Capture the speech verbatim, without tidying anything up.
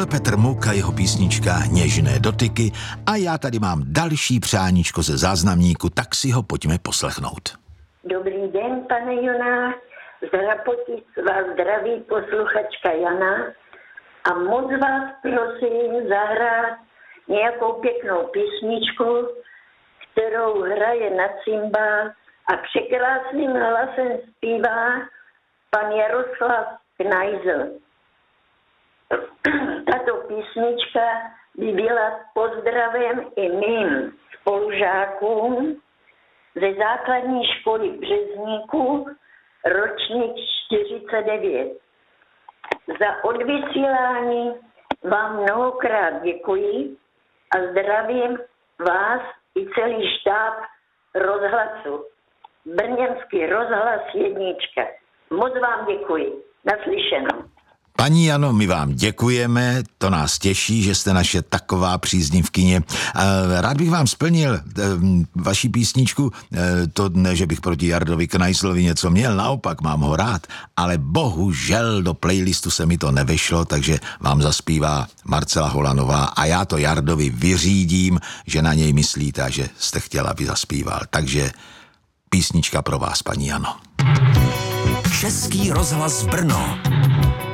Karel Petr Muk a jeho písnička Něžné dotyky a já tady mám další přáníčko ze záznamníku, tak si ho pojďme poslechnout. Dobrý den, pane Joná, z Rapotic vás zdraví posluchačka Jana a moc vás prosím zahrát nějakou pěknou písničku, kterou hraje na cymbál a překrásným hlasem zpívá pan Jaroslav Knajzel. Tato písnička by byla pozdravem i mým spolužákům ze základní školy v Březníku, ročník čtyřicet devět. Za odvysílání vám mnohokrát děkuji a zdravím vás i celý štáb rozhlasu. Brněnský rozhlas jednička. Moc vám děkuji. Naslyšenou. Paní Jano, my vám děkujeme, to nás těší, že jste naše taková příznivkyně. Rád bych vám splnil vaši písničku, to ne, že bych proti Jardovi Knajslovi něco měl, naopak mám ho rád, ale bohužel do playlistu se mi to nevyšlo, takže vám zaspívá Marcela Holanová a já to Jardovi vyřídím, že na něj myslíte a že jste chtěla, aby zaspíval. Takže písnička pro vás, paní Jano. Český rozhlas Brno.